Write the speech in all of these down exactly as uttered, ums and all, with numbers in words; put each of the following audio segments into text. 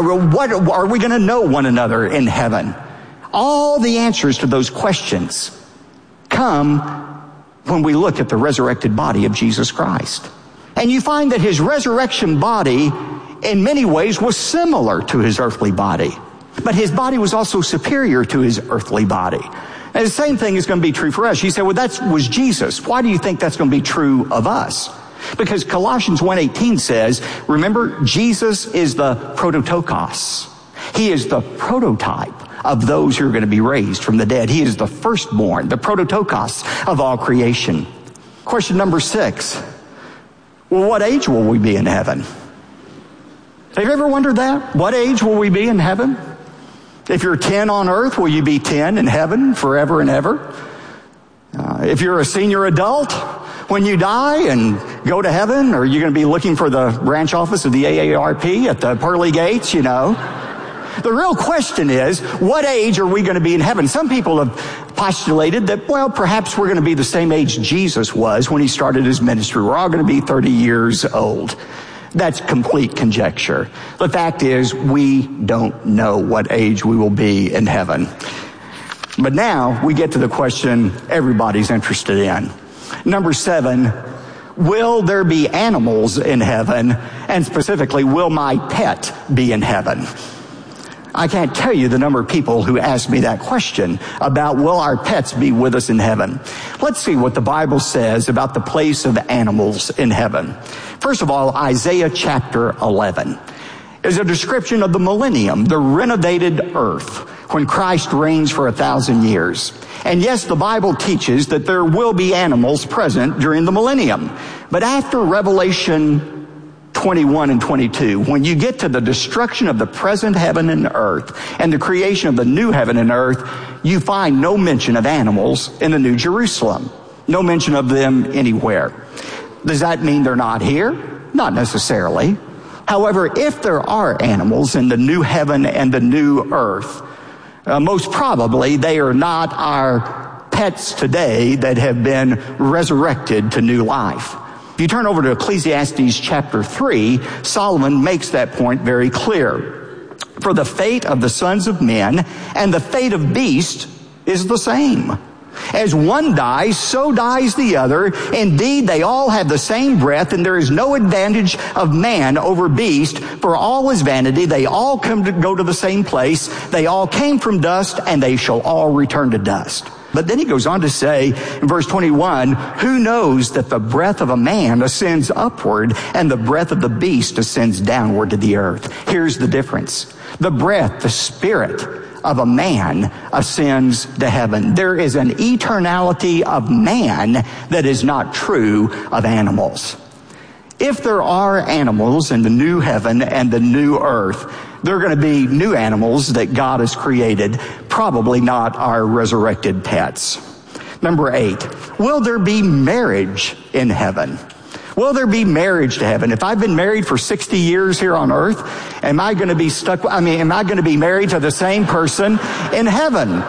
what are we going to know one another in heaven? All the answers to those questions come when we look at the resurrected body of Jesus Christ. And you find that his resurrection body in many ways was similar to his earthly body. But his body was also superior to his earthly body. And the same thing is going to be true for us. You say, well, that was Jesus. Why do you think that's going to be true of us? Because Colossians one eighteen says, remember, Jesus is the prototokos. He is the prototype of those who are going to be raised from the dead. He is the firstborn, the prototokos of all creation. Question number six. Well, what age will we be in heaven? Have you ever wondered that? What age will we be in heaven? If you're ten on earth, will you be ten in heaven forever and ever? Uh, if you're a senior adult, when you die and go to heaven, are you going to be looking for the branch office of the A A R P at the pearly gates, you know? The real question is, what age are we going to be in heaven? Some people have postulated that, well, perhaps we're going to be the same age Jesus was when he started his ministry. We're all going to be thirty years old. That's complete conjecture. The fact is, we don't know what age we will be in heaven. But now we get to the question everybody's interested in. Number seven, will there be animals in heaven? And specifically, will my pet be in heaven? I can't tell you the number of people who ask me that question about will our pets be with us in heaven. Let's see what the Bible says about the place of animals in heaven. First of all, Isaiah chapter eleven is a description of the millennium, the renovated earth, when Christ reigns for a thousand years. And yes, the Bible teaches that there will be animals present during the millennium. But after Revelation twenty-one and twenty-two, when you get to the destruction of the present heaven and earth and the creation of the new heaven and earth, you find no mention of animals in the New Jerusalem. No mention of them anywhere. Does that mean they're not here? Not necessarily. However, if there are animals in the new heaven and the new earth, uh, most probably they are not our pets today that have been resurrected to new life. If you turn over to Ecclesiastes chapter three, Solomon makes that point very clear. For the fate of the sons of men and the fate of beasts is the same. As one dies, so dies the other. Indeed, they all have the same breath, and there is no advantage of man over beast, for all is vanity. They all come to go to the same place. They all came from dust, and they shall all return to dust. But then he goes on to say in verse twenty-one, who knows that the breath of a man ascends upward and the breath of the beast ascends downward to the earth? Here's the difference. The breath, the spirit of a man ascends to heaven. There is an eternality of man that is not true of animals. If there are animals in the new heaven and the new earth, there are going to be new animals that God has created, probably not our resurrected pets. Number eight, will there be marriage in heaven? Will there be marriage to heaven? If I've been married for sixty years here on earth, am I going to be stuck, I mean, am I going to be married to the same person in heaven?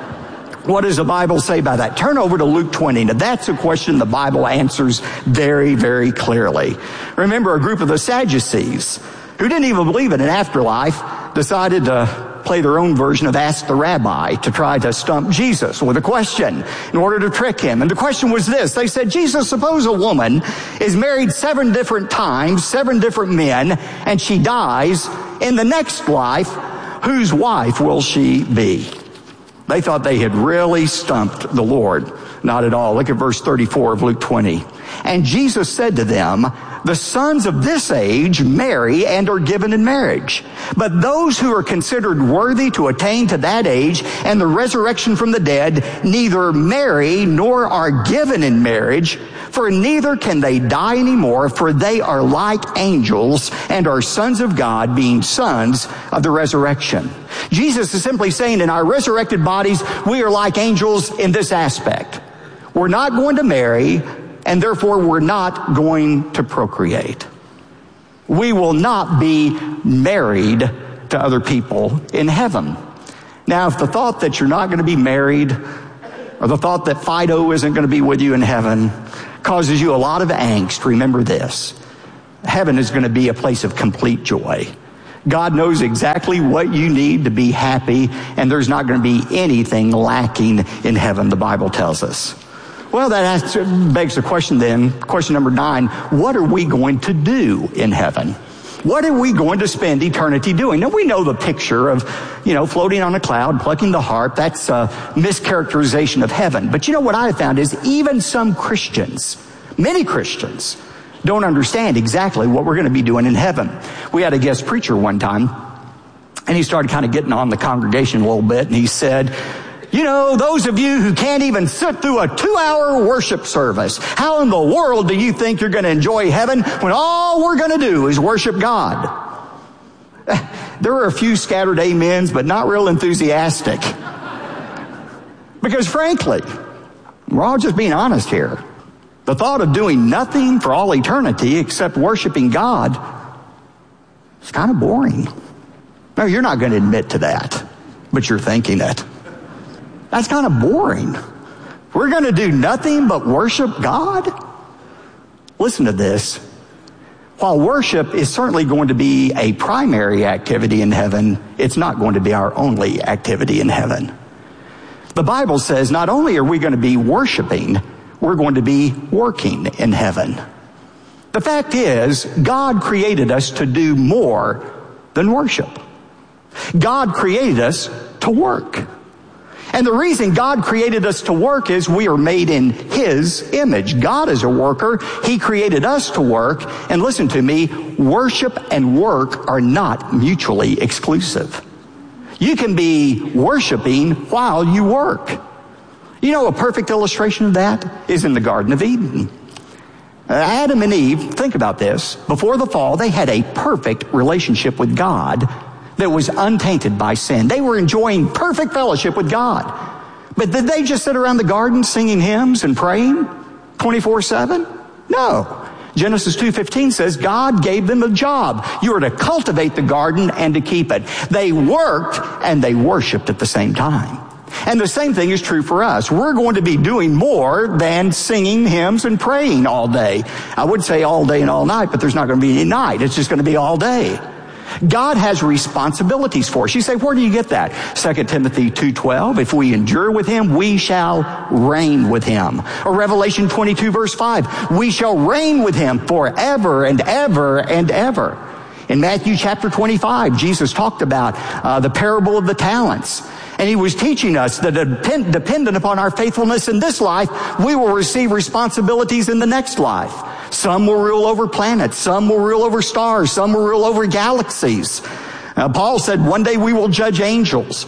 What does the Bible say about that? Turn over to Luke twenty. Now that's a question the Bible answers very, very clearly. Remember, a group of the Sadducees, who didn't even believe in an afterlife, decided to play their own version of Ask the Rabbi to try to stump Jesus with a question in order to trick him. And the question was this. They said, Jesus, suppose a woman is married seven different times, seven different men, and she dies. In the next life, whose wife will she be? They thought they had really stumped the Lord. Not at all. Look at verse thirty-four of Luke twenty. And Jesus said to them, the sons of this age marry and are given in marriage. But those who are considered worthy to attain to that age and the resurrection from the dead neither marry nor are given in marriage, for neither can they die anymore, for they are like angels and are sons of God, being sons of the resurrection. Jesus is simply saying in our resurrected bodies, we are like angels in this aspect. We're not going to marry, and therefore we're not going to procreate. We will not be married to other people in heaven. Now, if the thought that you're not going to be married, or the thought that Fido isn't going to be with you in heaven, causes you a lot of angst, remember this. Heaven is going to be a place of complete joy. God knows exactly what you need to be happy, and there's not going to be anything lacking in heaven, the Bible tells us. Well, that has to, begs the question then, question number nine, what are we going to do in heaven? What are we going to spend eternity doing? Now, we know the picture of, you know, floating on a cloud, plucking the harp. That's a mischaracterization of heaven. But you know what I have found is even some Christians, many Christians, don't understand exactly what we're going to be doing in heaven. We had a guest preacher one time, and he started kind of getting on the congregation a little bit, and he said, you know, those of you who can't even sit through a two-hour worship service, how in the world do you think you're going to enjoy heaven when all we're going to do is worship God? There were a few scattered amens, but not real enthusiastic. Because frankly, we're all just being honest here. The thought of doing nothing for all eternity except worshiping God is kind of boring. No, you're not going to admit to that, but you're thinking it. That's kind of boring. We're going to do nothing but worship God? Listen to this. While worship is certainly going to be a primary activity in heaven, it's not going to be our only activity in heaven. The Bible says not only are we going to be worshiping, we're going to be working in heaven. The fact is, God created us to do more than worship. God created us to work. And the reason God created us to work is we are made in His image. God is a worker. He created us to work. And listen to me, worship and work are not mutually exclusive. You can be worshiping while you work. You know, a perfect illustration of that is in the Garden of Eden. Adam and Eve, think about this, before the fall, they had a perfect relationship with God that was untainted by sin. They were enjoying perfect fellowship with God. But did they just sit around the garden singing hymns and praying twenty-four seven? No. Genesis two fifteen says God gave them a job. You are to cultivate the garden and to keep it. They worked and they worshiped at the same time. And the same thing is true for us. We're going to be doing more than singing hymns and praying all day. I would say all day and all night, but there's not going to be any night. It's just going to be all day. God has responsibilities for us. You say, where do you get that? Second Timothy two twelve, if we endure with Him, we shall reign with Him. Or Revelation twenty-two verse five, we shall reign with Him forever and ever and ever. In Matthew chapter twenty-five, Jesus talked about uh, the parable of the talents. And He was teaching us that depend, dependent upon our faithfulness in this life, we will receive responsibilities in the next life. Some will rule over planets. Some will rule over stars. Some will rule over galaxies. Uh, Paul said one day we will judge angels.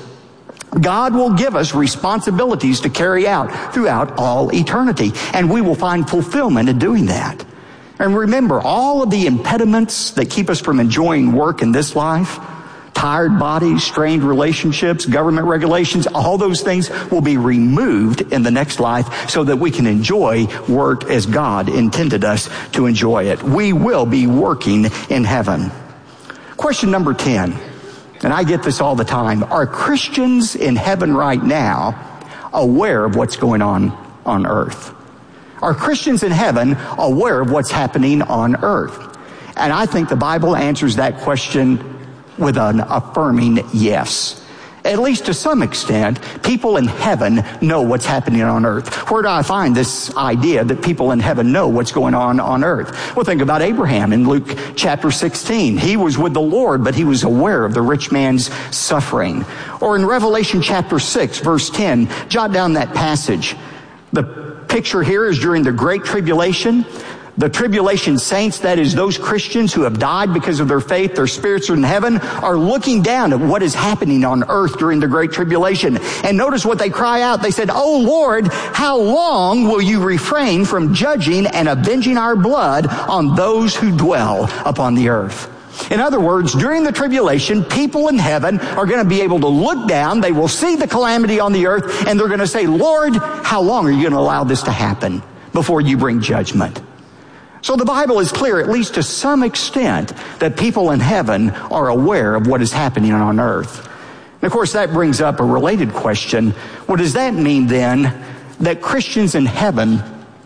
God will give us responsibilities to carry out throughout all eternity. And we will find fulfillment in doing that. And remember, all of the impediments that keep us from enjoying work in this life, tired bodies, strained relationships, government regulations, all those things will be removed in the next life so that we can enjoy work as God intended us to enjoy it. We will be working in heaven. Question number ten, and I get this all the time. Are Christians in heaven right now aware of what's going on on earth? Are Christians in heaven aware of what's happening on earth? And I think the Bible answers that question with an affirming yes. At least to some extent, people in heaven know what's happening on earth. Where do I find this idea that people in heaven know what's going on on earth? Well, think about Abraham in Luke chapter sixteen. He was with the Lord, but he was aware of the rich man's suffering. Or in Revelation chapter six, verse ten, jot down that passage. The picture here is during the Great Tribulation. The tribulation saints, that is those Christians who have died because of their faith, their spirits are in heaven, are looking down at what is happening on earth during the Great Tribulation. And notice what they cry out. They said, "Oh Lord, how long will you refrain from judging and avenging our blood on those who dwell upon the earth?" In other words, during the tribulation, people in heaven are going to be able to look down, they will see the calamity on the earth, and they're going to say, "Lord, how long are you going to allow this to happen before you bring judgment?" So the Bible is clear, at least to some extent, that people in heaven are aware of what is happening on earth. And of course, that brings up a related question. What does that mean then that Christians in heaven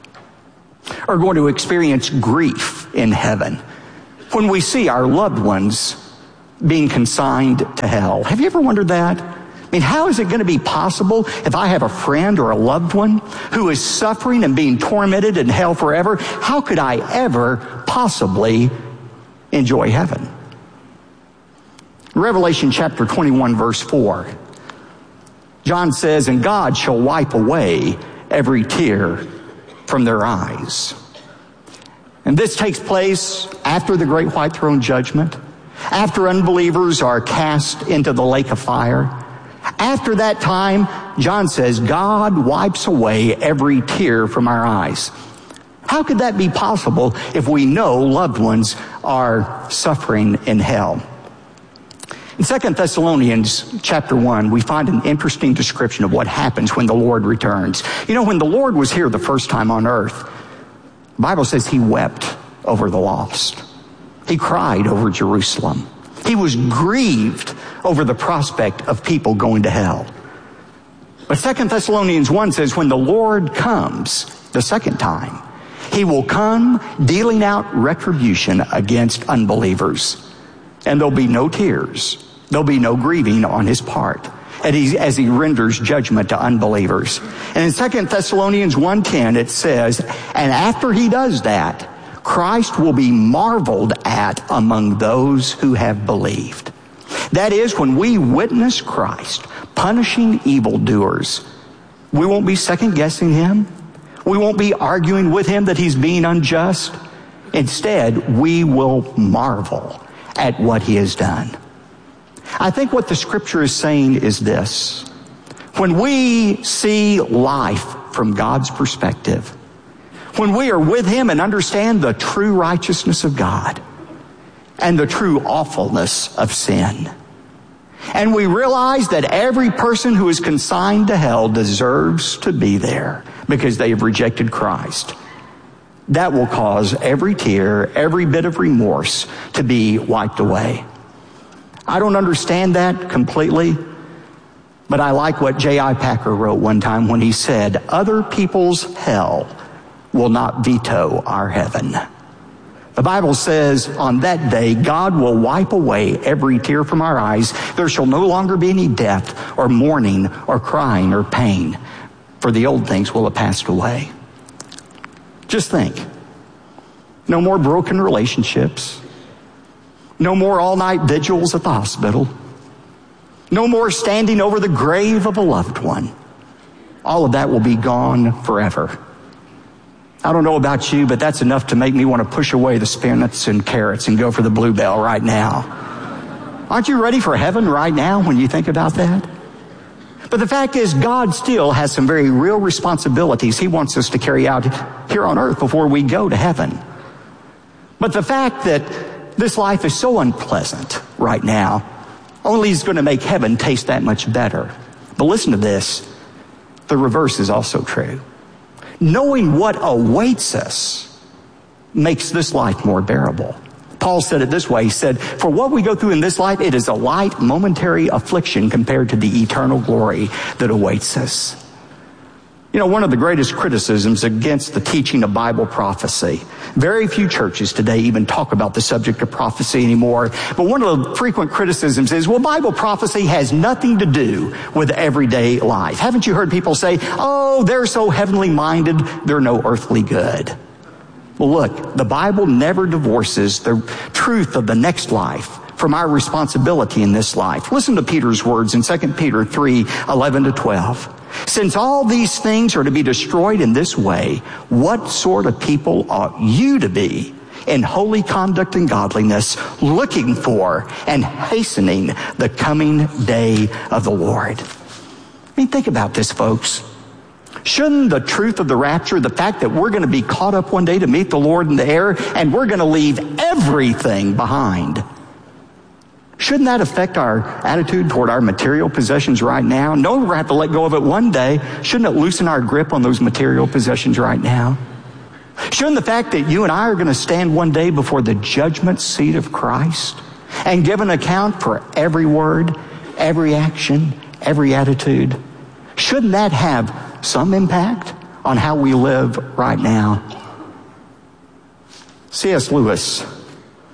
are going to experience grief in heaven when we see our loved ones being consigned to hell. Have you ever wondered that? I mean, how is it going to be possible if I have a friend or a loved one who is suffering and being tormented in hell forever? How could I ever possibly enjoy heaven? Revelation chapter twenty-one, verse four, John says, "And God shall wipe away every tear from their eyes." And this takes place after the great white throne judgment, after unbelievers are cast into the lake of fire. After that time, John says, God wipes away every tear from our eyes. How could that be possible if we know loved ones are suffering in hell? In Second Thessalonians chapter one, we find an interesting description of what happens when the Lord returns. You know, when the Lord was here the first time on earth, the Bible says he wept over the lost. He cried over Jerusalem. He was grieved over the prospect of people going to hell. But Second Thessalonians one says, when the Lord comes the second time, he will come dealing out retribution against unbelievers. And there'll be no tears. There'll be no grieving on his part as he, as he renders judgment to unbelievers. And in Second Thessalonians one ten, it says, and after he does that, Christ will be marveled at among those who have believed. That is, when we witness Christ punishing evildoers, we won't be second-guessing him. We won't be arguing with him that he's being unjust. Instead, we will marvel at what he has done. I think what the scripture is saying is this. When we see life from God's perspective, when we are with him and understand the true righteousness of God and the true awfulness of sin, and we realize that every person who is consigned to hell deserves to be there because they have rejected Christ, that will cause every tear, every bit of remorse to be wiped away. I don't understand that completely, but I like what J I Packer wrote one time when he said, other people's hell will not veto our heaven. The Bible says on that day, God will wipe away every tear from our eyes. There shall no longer be any death or mourning or crying or pain, for the old things will have passed away. Just think. No more broken relationships. No more all-night vigils at the hospital. No more standing over the grave of a loved one. All of that will be gone forever. I don't know about you, but that's enough to make me want to push away the spinach and carrots and go for the bluebell right now. Aren't you ready for heaven right now when you think about that? But the fact is, God still has some very real responsibilities he wants us to carry out here on earth before we go to heaven. But the fact that this life is so unpleasant right now only is going to make heaven taste that much better. But listen to this. The reverse is also true. Knowing what awaits us makes this life more bearable. Paul said it this way. He said, for what we go through in this life, it is a light, momentary affliction compared to the eternal glory that awaits us. You know, one of the greatest criticisms against the teaching of Bible prophecy, very few churches today even talk about the subject of prophecy anymore, but one of the frequent criticisms is, well, Bible prophecy has nothing to do with everyday life. Haven't you heard people say, oh, they're so heavenly minded, they're no earthly good? Well, look, the Bible never divorces the truth of the next life from our responsibility in this life. Listen to Peter's words in Second Peter three, eleven to twelve. Since all these things are to be destroyed in this way, what sort of people ought you to be in holy conduct and godliness, looking for and hastening the coming day of the Lord? I mean, think about this, folks. Shouldn't the truth of the rapture, the fact that we're going to be caught up one day to meet the Lord in the air and we're going to leave everything behind, shouldn't that affect our attitude toward our material possessions right now? No, we're going to have to let go of it one day. Shouldn't it loosen our grip on those material possessions right now? Shouldn't the fact that you and I are going to stand one day before the judgment seat of Christ and give an account for every word, every action, every attitude, shouldn't that have some impact on how we live right now? C S Lewis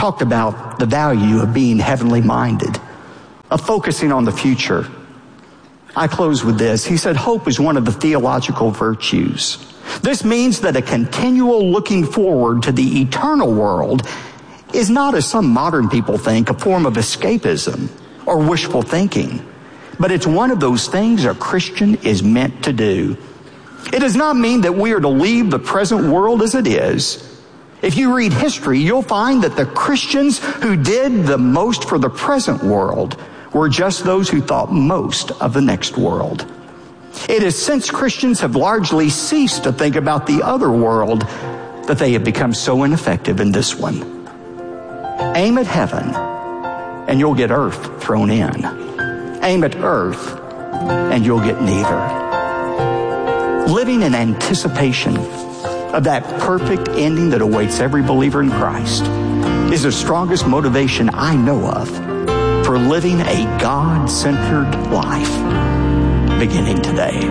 talked about the value of being heavenly minded, of focusing on the future. I close with this. He said, hope is one of the theological virtues. This means that a continual looking forward to the eternal world is not, as some modern people think, a form of escapism or wishful thinking, but it's one of those things a Christian is meant to do. It does not mean that we are to leave the present world as it is. If you read history, you'll find that the Christians who did the most for the present world were just those who thought most of the next world. It is since Christians have largely ceased to think about the other world that they have become so ineffective in this one. Aim at heaven, and you'll get earth thrown in. Aim at earth, and you'll get neither. Living in anticipation of that perfect ending that awaits every believer in Christ is the strongest motivation I know of for living a God-centered life beginning today.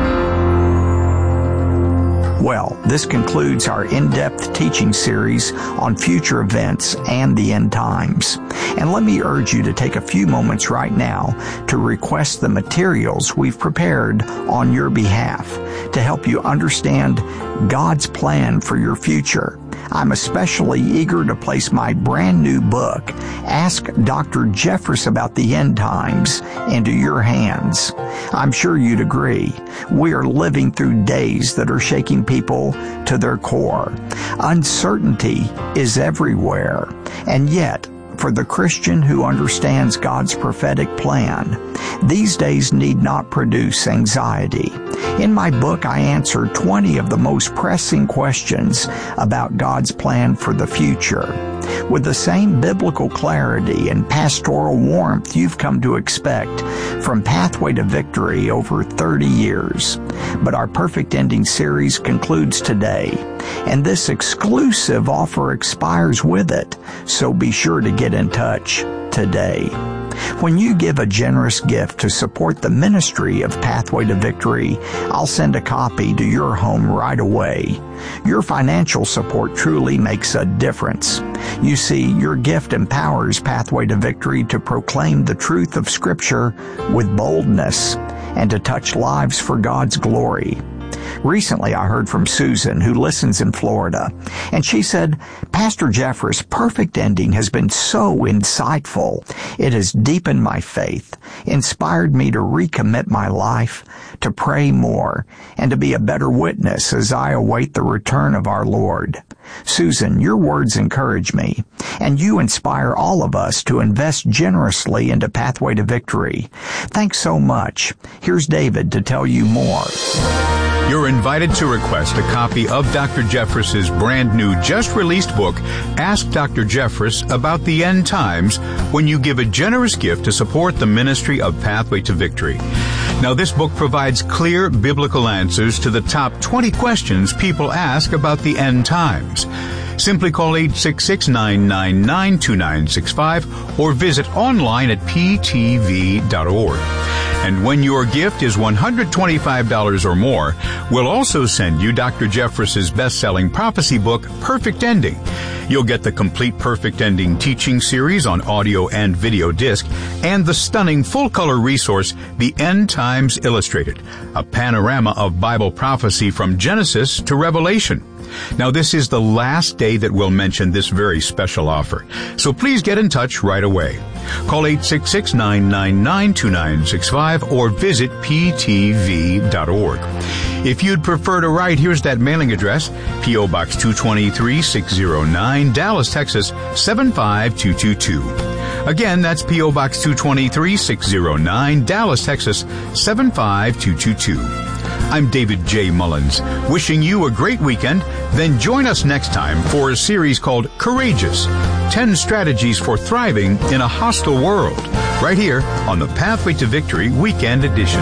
Well, this concludes our in-depth teaching series on future events and the end times. And let me urge you to take a few moments right now to request the materials we've prepared on your behalf to help you understand God's plan for your future. I'm especially eager to place my brand new book, Ask Doctor Jeffress About the End Times, into your hands. I'm sure you'd agree. We are living through days that are shaking people to their core. Uncertainty is everywhere, and yet, for the Christian who understands God's prophetic plan, these days need not produce anxiety. In my book, I answer twenty of the most pressing questions about God's plan for the future, with the same biblical clarity and pastoral warmth you've come to expect from Pathway to Victory over thirty years. But our Perfect Ending series concludes today, and this exclusive offer expires with it, so be sure to get in touch today. When you give a generous gift to support the ministry of Pathway to Victory, I'll send a copy to your home right away. Your financial support truly makes a difference. You see, your gift empowers Pathway to Victory to proclaim the truth of Scripture with boldness and to touch lives for God's glory. Recently, I heard from Susan, who listens in Florida, and she said, Pastor Jeffress' Perfect Ending has been so insightful. It has deepened my faith, inspired me to recommit my life, to pray more, and to be a better witness as I await the return of our Lord. Susan, your words encourage me, and you inspire all of us to invest generously into Pathway to Victory. Thanks so much. Here's David to tell you more. You're invited to request a copy of Doctor Jeffress's brand new, just-released book, Ask Doctor Jeffress About the End Times, when you give a generous gift to support the ministry of Pathway to Victory. Now, this book provides clear biblical answers to the top twenty questions people ask about the end times. Simply call eight six six, nine nine nine, two nine six five or visit online at p t v dot org. And when your gift is one hundred twenty-five dollars or more, we'll also send you Doctor Jeffress's best-selling prophecy book, Perfect Ending. You'll get the complete Perfect Ending teaching series on audio and video disc, and the stunning full-color resource, The End Times Illustrated, a panorama of Bible prophecy from Genesis to Revelation. Now, this is the last day that we'll mention this very special offer, so please get in touch right away. Call eight six six, nine nine nine, two nine six five or visit p t v dot org. If you'd prefer to write, here's that mailing address, P O. Box two twenty-three, six oh nine, Dallas, Texas, seven five two two two. Again, that's P O. Box two twenty-three, six oh nine, Dallas, Texas, seven five two two two. I'm David J. Mullins, wishing you a great weekend. Then join us next time for a series called Courageous, ten Strategies for Thriving in a Hostile World, right here on the Pathway to Victory Weekend Edition.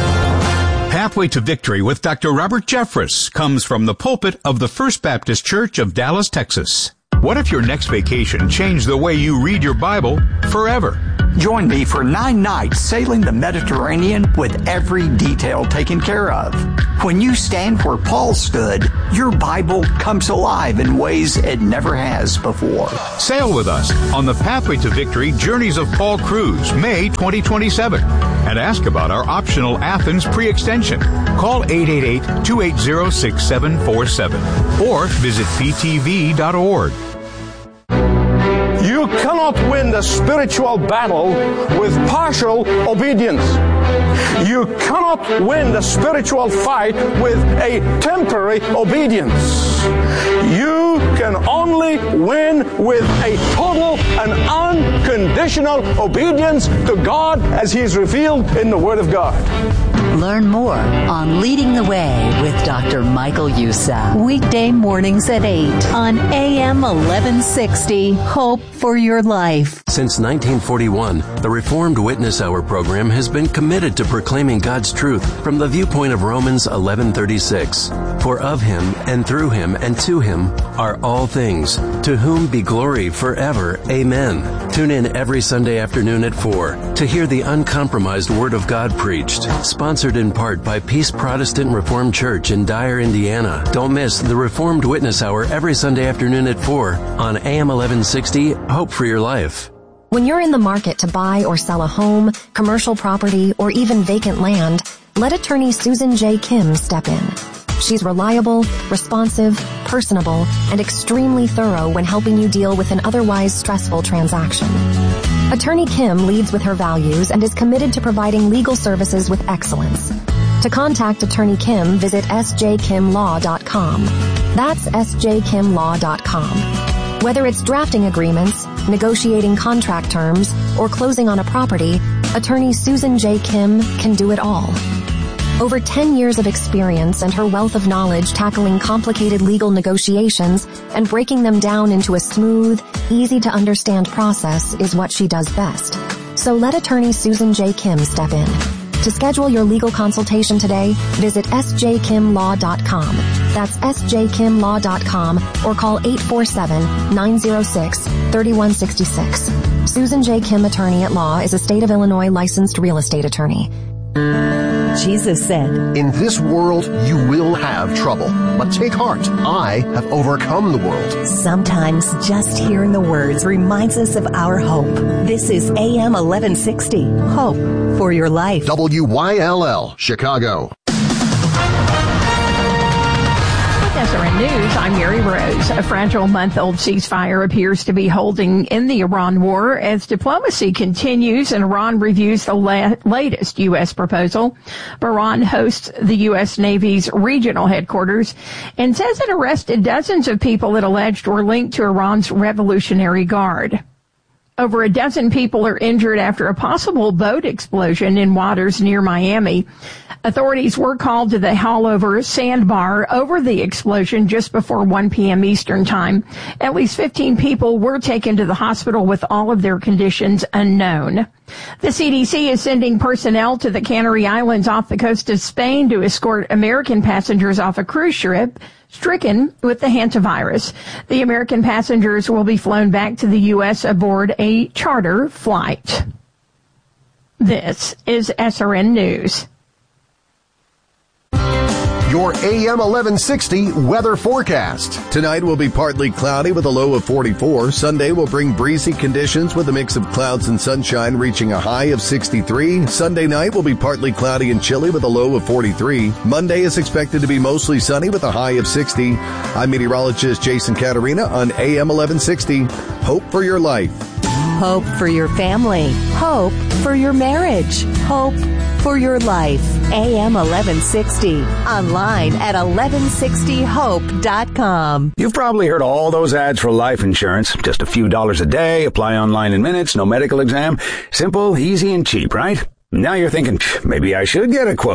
Pathway to Victory with Doctor Robert Jeffress comes from the pulpit of the First Baptist Church of Dallas, Texas. What if your next vacation changed the way you read your Bible forever? Join me for nine nights sailing the Mediterranean with every detail taken care of. When you stand where Paul stood, your Bible comes alive in ways it never has before. Sail with us on the Pathway to Victory Journeys of Paul Cruise, May twenty twenty-seven, and ask about our optional Athens pre-extension. Call eight eight eight, two eight zero, six seven four seven or visit p t v dot org. You cannot win the spiritual battle with partial obedience. You cannot win the spiritual fight with a temporary obedience. You can only win with a total and unconditional obedience to God as He is revealed in the Word of God. Learn more on Leading the Way with Doctor Michael Youssef. Weekday mornings at eight on A M eleven sixty. Hope for your life. Since nineteen forty-one, the Reformed Witness Hour program has been committed to proclaiming God's truth from the viewpoint of Romans eleven thirty-six. For of Him, and through Him, and to Him are all things, to whom be glory forever. Amen. Tune in every Sunday afternoon at four to hear the uncompromised Word of God preached. Sponsored in part by Peace Protestant Reformed Church in Dyer, Indiana. Don't miss the Reformed Witness Hour every Sunday afternoon at four on A M eleven sixty, Hope for Your Life. When you're in the market to buy or sell a home, commercial property, or even vacant land, let attorney Susan J. Kim step in. She's reliable, responsive, personable, and extremely thorough when helping you deal with an otherwise stressful transaction. Attorney Kim leads with her values and is committed to providing legal services with excellence. To contact Attorney Kim, visit s j kim law dot com. That's s j kim law dot com. Whether it's drafting agreements, negotiating contract terms, or closing on a property, Attorney Susan J. Kim can do it all. Over ten years of experience and her wealth of knowledge tackling complicated legal negotiations and breaking them down into a smooth, easy-to-understand process is what she does best. So let attorney Susan J. Kim step in. To schedule your legal consultation today, visit s j kim law dot com. That's s j kim law dot com or call eight four seven, nine zero six, three one six six. Susan J. Kim Attorney at Law is a state of Illinois licensed real estate attorney. Jesus said, "In this world you will have trouble, but take heart. I have overcome the world." Sometimes just hearing the words reminds us of our hope. This is A M eleven sixty, Hope for Your Life. W Y L L, Chicago. S R N News, I'm Mary Rose. A fragile month-old ceasefire appears to be holding in the Iran war as diplomacy continues and Iran reviews the la- latest U S proposal. Bahrain hosts the U S Navy's regional headquarters and says it arrested dozens of people it alleged were linked to Iran's Revolutionary Guard. Over a dozen people are injured after a possible boat explosion in waters near Miami. Authorities were called to the Haulover sandbar over the explosion just before one p.m. Eastern Time. At least fifteen people were taken to the hospital with all of their conditions unknown. The C D C is sending personnel to the Canary Islands off the coast of Spain to escort American passengers off a cruise ship stricken with the hantavirus. The American passengers will be flown back to the U S aboard a charter flight. This is S R N News. Your A M eleven sixty weather forecast. Tonight will be partly cloudy with a low of forty-four. Sunday will bring breezy conditions with a mix of clouds and sunshine reaching a high of sixty-three. Sunday night will be partly cloudy and chilly with a low of forty-three. Monday is expected to be mostly sunny with a high of sixty. I'm meteorologist Jason Caterina on A M eleven sixty. Hope for your life. Hope for your family. Hope for your marriage. Hope for your life. A M eleven sixty. Online at eleven sixty hope dot com. You've probably heard all those ads for life insurance. Just a few dollars a day, apply online in minutes, no medical exam. Simple, easy, and cheap, right? Now you're thinking, maybe I should get a quote.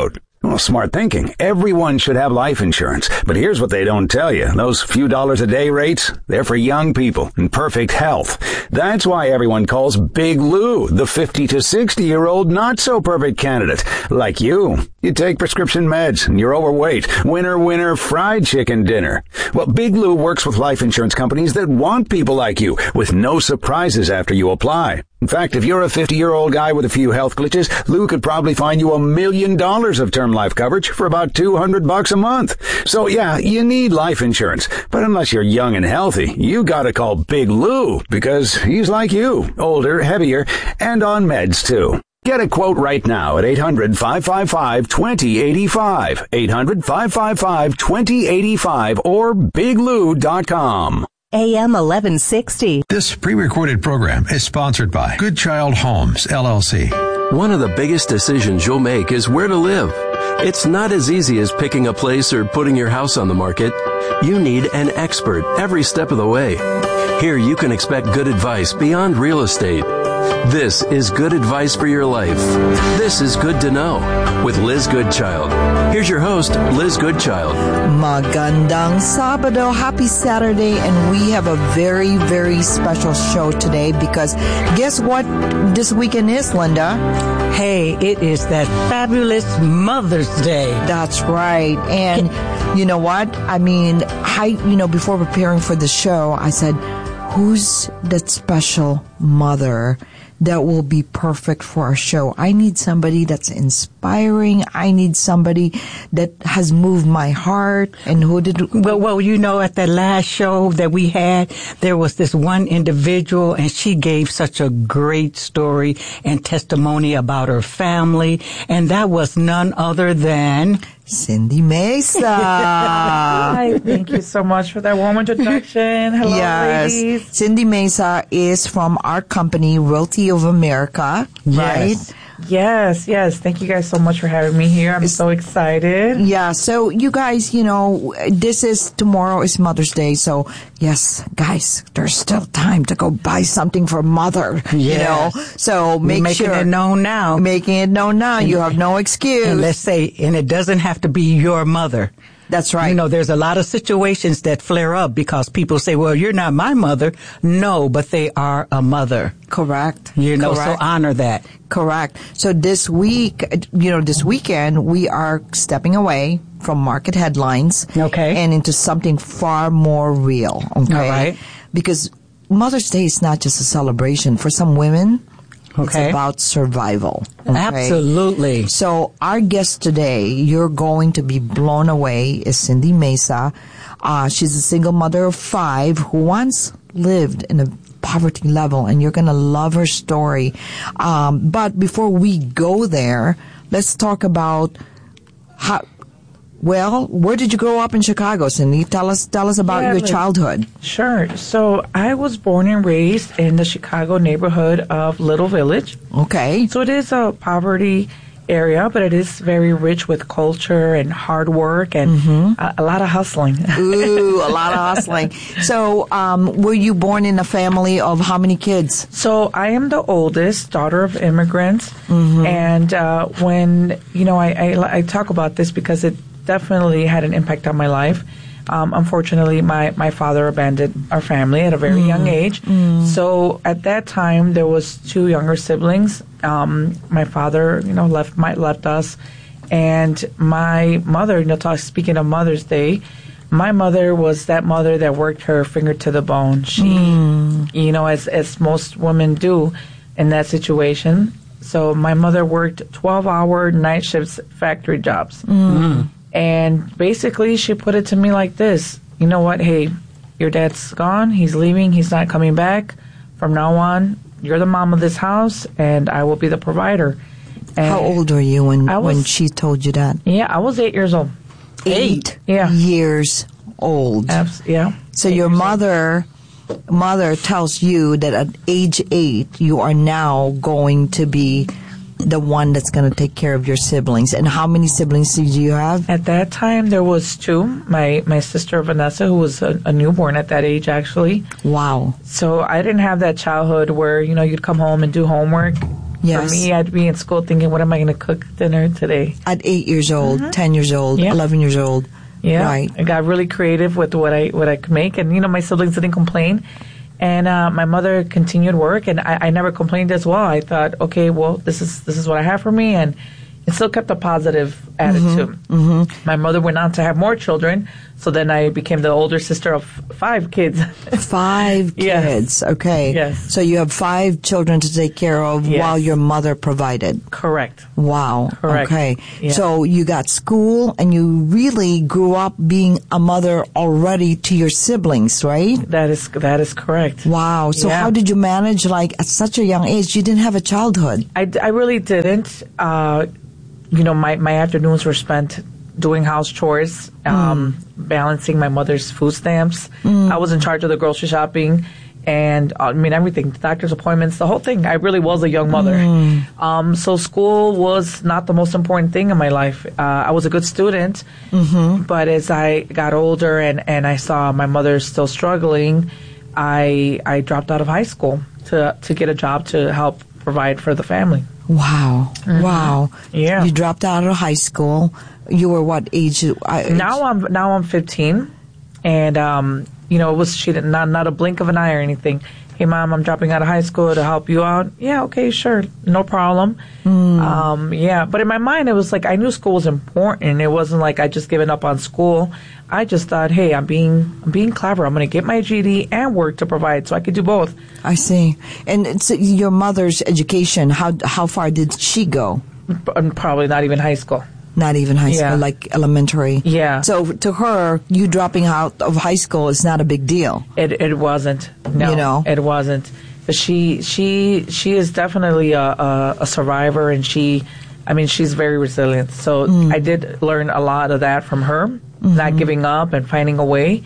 Well, smart thinking. Everyone should have life insurance. But here's what they don't tell you. Those few dollars a day rates, they're for young people in perfect health. That's why everyone calls Big Lou the fifty to sixty year old not so perfect candidate. Like you. You take prescription meds and you're overweight. Winner, winner, fried chicken dinner. Well, Big Lou works with life insurance companies that want people like you with no surprises after you apply. In fact, if you're a fifty-year-old guy with a few health glitches, Lou could probably find you a million dollars of term life coverage for about two hundred bucks a month. So yeah, you need life insurance. But unless you're young and healthy, you gotta call Big Lou because he's like you, older, heavier, and on meds too. Get a quote right now at eight hundred, five five five, two oh eight five, eight hundred, five five five, two oh eight five, or big lou dot com. A M eleven sixty. This pre-recorded program is sponsored by Good Child Homes, L L C. One of the biggest decisions you'll make is where to live. It's not as easy as picking a place or putting your house on the market. You need an expert every step of the way. Here you can expect good advice beyond real estate. This is good advice for your life. This is Good to Know with Liz Goodchild. Here's your host, Liz Goodchild. Magandang Sabado. Happy Saturday. And we have a very, very special show today because guess what this weekend is, Linda? Hey, it is that fabulous Mother's Day. That's right. And you know what? I mean, I, you know, before preparing for the show, I said, who's that special mother that will be perfect for our show? I need somebody that's inspiring. I need somebody that has moved my heart. And who did... Well, well, you know, at that last show that we had, there was this one individual, and she gave such a great story and testimony about her family. And that was none other than... Cindy Mesa. Hi, thank you so much for that warm introduction. Hello, yes. ladies. Cindy Mesa is from our company, Realty of America, right? Yes. Yes, yes. Thank you guys so much for having me here. I'm it's, so excited. Yeah, so you guys, you know, this is, tomorrow is Mother's Day, so yes, guys, there's still time to go buy something for mother, yes. you know? So make making sure. Making it known now. Making it known now. And, you have no excuse. And let's say, and it doesn't have to be your mother. That's right. You know, there's a lot of situations that flare up because people say, well, you're not my mother. No, but they are a mother. Correct. You know, Correct. so honor that. Correct. So this week, you know, this weekend, we are stepping away from market headlines. Okay. And into something far more real. Okay. All right. Because Mother's Day is not just a celebration. For some women, okay. it's about survival. Okay? Absolutely. So our guest today, you're going to be blown away, is Cindy Mesa. Uh, she's a single mother of five who once lived in a poverty level, and you're going to love her story. Um, but before we go there, let's talk about how, well, where did you grow up in Chicago, Cindy? Tell us, tell us about yeah, your like, childhood. Sure. So I was born and raised in the Chicago neighborhood of Little Village. Okay. So it is a poverty area, but it is very rich with culture and hard work and mm-hmm. a, a lot of hustling. Ooh, a lot of hustling. So, um, were you born in a family of how many kids? So I am the oldest daughter of immigrants, mm-hmm. and uh, when you know, I, I I talk about this because it definitely had an impact on my life. Um, unfortunately, my, my father abandoned our family at a very mm. young age. Mm. So at that time, there was two younger siblings. Um, my father, you know, left my left us, and my mother. You know, talk, speaking of Mother's Day, my mother was that mother that worked her finger to the bone. She, mm. you know, as as most women do in that situation. So my mother worked twelve-hour night shifts, factory jobs. Mm. And basically, she put it to me like this. You know what? Hey, your dad's gone. He's leaving. He's not coming back. From now on, you're the mom of this house, and I will be the provider. And how old were you when, was, when she told you that? Yeah, I was eight years old. Eight, yeah. years old. Abs- yeah. So eight your mother mother tells you that at age eight, you are now going to be the one that's going to take care of your siblings. And how many siblings did you have? At that time, there was two. My my sister Vanessa, who was a, a newborn at that age, actually. Wow. So I didn't have that childhood where, you know, you'd come home and do homework. Yes. For me, I'd be in school thinking, what am I going to cook dinner today? At eight years old, Mm-hmm. ten years old, Yeah. eleven years old. Yeah, Right. I got really creative with what I what I could make, and you know, my siblings didn't complain, and uh, my mother continued work, and I, I never complained as well. I thought, okay, well, this is this is what I have for me, and it still kept a positive attitude. Mm-hmm. My mother went on to have more children, so then I became the older sister of five kids. Five Yes. kids. Okay. Yes. So you have five children to take care of Yes. while your mother provided. Correct. Wow. Correct. Okay. Yeah. So you got school and you really grew up being a mother already to your siblings, right? That is that is correct. Wow. So Yeah. how did you manage, like, at such a young age? You didn't have a childhood. I, I really didn't. Uh, you know, my, my afternoons were spent doing house chores, um, balancing my mother's food stamps. I was in charge of the grocery shopping and, uh, I mean, everything, doctor's appointments, the whole thing. I really was a young mother. Um, so school was not the most important thing in my life. Uh, I was a good student, but as I got older and, and I saw my mother still struggling, I I dropped out of high school to to get a job to help provide for the family. Wow. Wow. Yeah. You dropped out of high school. You were what age? I, Now I'm now I'm fifteen, and um, you know, it was she did not not a blink of an eye or anything. Hey, mom, I'm dropping out of high school to help you out. Yeah, okay, sure, no problem. Um, yeah, but in my mind, it was like I knew school was important. It wasn't like I just given up on school. I just thought, hey, I'm being I'm being clever. I'm going to get my G E D and work to provide, so I could do both. I see. And it's your mother's education. How how far did she go? P- Probably not even high school. Not even high school, Yeah. like elementary. Yeah. So to her, you dropping out of high school is not a big deal. It it wasn't. No, You know? it wasn't. But she she she is definitely a, a, a survivor, and she, I mean, she's very resilient. So I did learn a lot of that from her, not giving up and finding a way.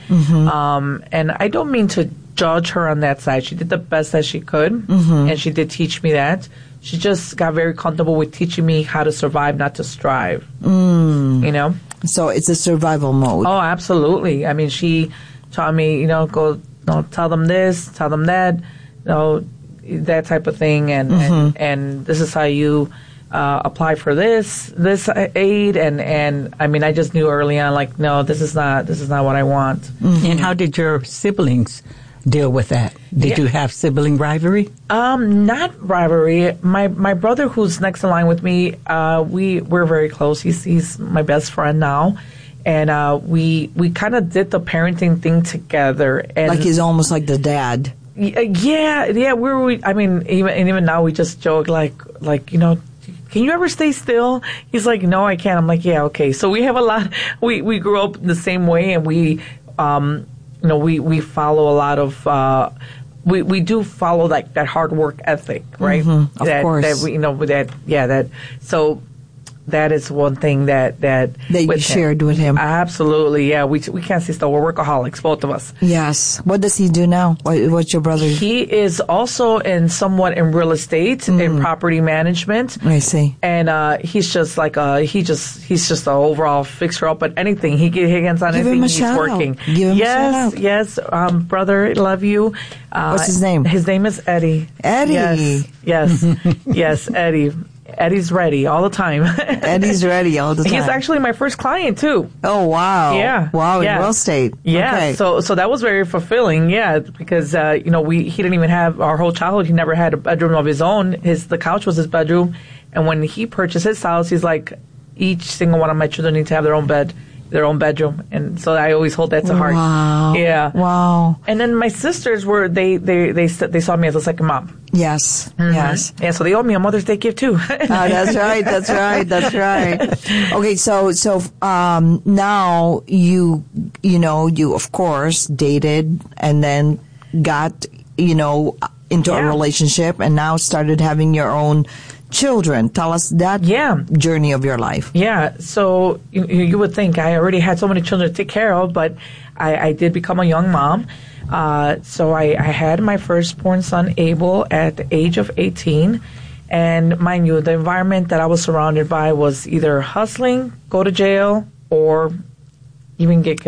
Um, and I don't mean to judge her on that side. She did the best that she could, and she did teach me that. She just got very comfortable with teaching me how to survive, not to strive. Mm. You know. So it's a survival mode. Oh, absolutely. I mean, she taught me, you know, go, you know, tell them this, tell them that, you know, that type of thing, and and, and this is how you uh, apply for this this aid, and and I mean, I just knew early on, like, no, this is not this is not what I want. And how did your siblings deal with that? Did Yeah. you have sibling rivalry? Um, not rivalry. My my brother, who's next in line with me, uh, we we're very close. He's he's my best friend now, and uh, we we kind of did the parenting thing together. And Like he's almost like the dad. Y- uh, yeah, yeah. We're we. I mean, even and even now we just joke like like you know. Can you ever stay still? He's like, no, I can't. I'm like, yeah, okay. So we have a lot. We we grew up the same way, and we, um, you know, we we follow a lot of. Uh, we we do follow like that hard work ethic, right? Mhm, of that, course. That we, you know, with that, yeah, that. So that is one thing that that That you with him. shared with him. Absolutely, yeah. We we can't stay still. We're workaholics, both of us. Yes. What does he do now? What, what's your brother? He is also in somewhat in real estate, in property management. I see. And uh, he's just like a, he just he's just an overall fixer up at anything. He get hands on Give anything. him a He's shout out. working. Give him a yes, shout out. yes, um, brother, love you. Uh, What's his name? His name is Eddie. Eddie. Yes, yes, yes, Eddie. Eddie's ready all the time. Eddie's ready all the time. He's actually my first client too. Oh wow! Yeah. Wow. Yeah. In real estate. Yeah, Okay. so so that was very fulfilling. Yeah, because uh, you know we he didn't even have our whole childhood. He never had a bedroom of his own. His the couch was his bedroom, and when he purchased his house, he's like, each single one of my children need to have their own bed, their own bedroom, and so I always hold that to heart. Wow. Yeah. Wow. And then my sisters were they they they s- they saw me as a second mom. Yes. Mhm. Yes. Yeah, so they owe me a Mother's Day gift too. Oh, that's right. That's right. That's right. Okay, so so um, now you you know you of course dated and then got you know into a Yeah. relationship and now started having your own children. Tell us that Yeah. journey of your life. Yeah, so you, you would think I already had so many children to take care of, but I, I did become a young mom. Uh, so I, I had my firstborn son, Abel, at the age of eighteen. And mind you, the environment that I was surrounded by was either hustling, go to jail, or even get killed.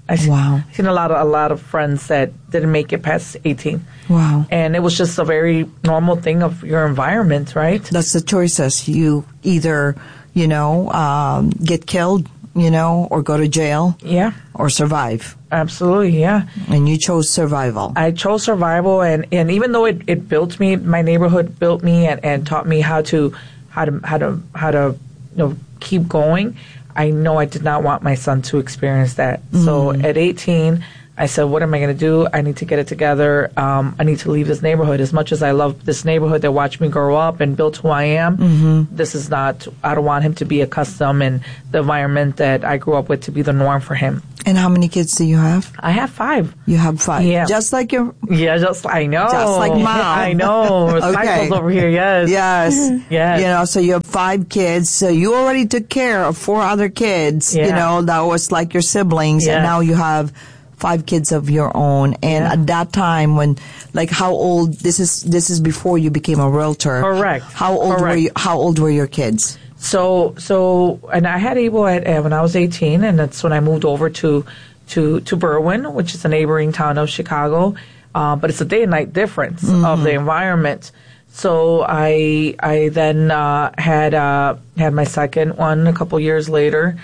I wow. I've seen a lot of a lot of friends that didn't make it past eighteen. Wow. And it was just a very normal thing of your environment, right? That's the choices. You either, you know, um, get killed, you know, or go to jail. Yeah. Or survive. Absolutely, yeah. And you chose survival. I chose survival, and, and even though it, it built me, my neighborhood built me and, and taught me how to how to how to how to you know keep going. I know I did not want my son to experience that. Mm. So at eighteen, I said, what am I going to do? I need to get it together. Um, I need to leave this neighborhood. As much as I love this neighborhood that watched me grow up and built who I am, mm-hmm. this is not, I don't want him to be accustomed in the environment that I grew up with to be the norm for him. And how many kids do you have? I have five. You have five? Yeah. Just like your... Yeah, just, I know. Just like mom. I know. Okay. Cycles over here, yes. Yes. Yes. You know, so you have five kids. So you already took care of four other kids, yeah. you know, that was like your siblings. Yes. And now you have five kids of your own. And yeah. at that time when, like how old, this is, this is before you became a realtor. Correct. How old Correct. were you, how old were your kids? So, so, and I had Abel at, uh, when I was eighteen, and that's when I moved over to, to, to Berwyn, which is a neighboring town of Chicago. Uh, but it's a day and night difference mm-hmm. of the environment. So I, I then, uh, had, uh, had my second one a couple years later.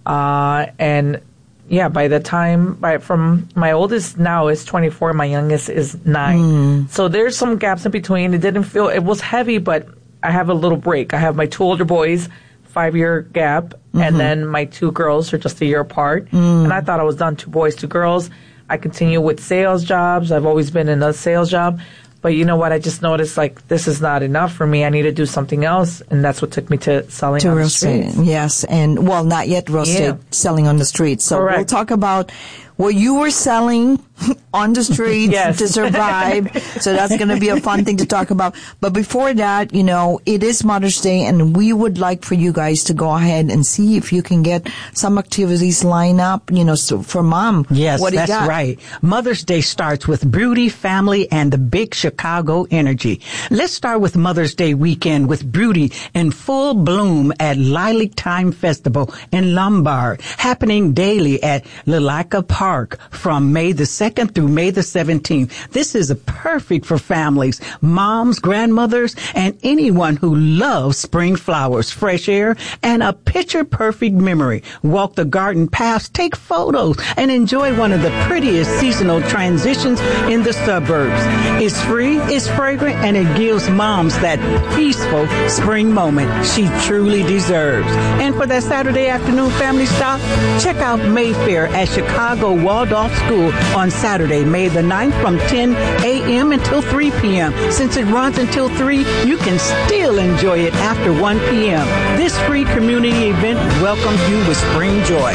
Uh, and yeah, by the time, by, from my oldest now is twenty-four, my youngest is nine. Mm. So there's some gaps in between. It didn't feel, it was heavy, but I have a little break. I have my two older boys, five-year gap, mm-hmm. and then my two girls are just a year apart. Mm. And I thought I was done, two boys, two girls. I continue with sales jobs. I've always been in a sales job. But you know what? I just noticed, like, this is not enough for me. I need to do something else. And that's what took me to selling to on real the streets. estate. Yes. And, well, not yet real estate, Yeah. selling on the streets. So Correct. we'll talk about what you were selling on the streets Yes. to survive. So that's going to be a fun thing to talk about. But before that, you know, it is Mother's Day, and we would like for you guys to go ahead and see if you can get some activities lined up, you know, so for mom. Yes, what do you that's got? right. Mother's Day starts with Broody, family, and the big Chicago energy. Let's start with Mother's Day weekend with Broody in full bloom at Lilac Time Festival in Lombard, happening daily at Lilica Park from May the second through May the seventeenth. This is a perfect for families, moms, grandmothers, and anyone who loves spring flowers, fresh air, and a picture-perfect memory. Walk the garden paths, take photos, and enjoy one of the prettiest seasonal transitions in the suburbs. It's free, it's fragrant, and it gives moms that peaceful spring moment she truly deserves. And for that Saturday afternoon family stop, check out Mayfair at Chicago Waldorf School on Saturday, May the ninth from ten a.m. until three p.m. Since it runs until three, you can still enjoy it after one p.m. This free community event welcomes you with spring joy.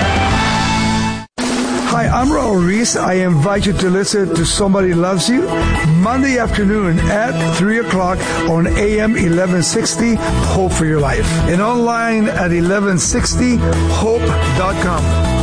Hi, I'm Raul Reese. I invite you to listen to Somebody Loves You Monday afternoon at three o'clock on A M eleven sixty, Hope for Your Life, and online at eleven sixty hope dot com.